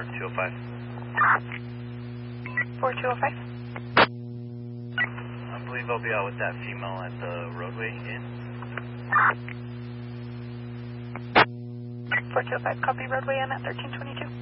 4205. 4205. I believe I'll be out with that female at the roadway in. 4205, copy roadway in at 1322.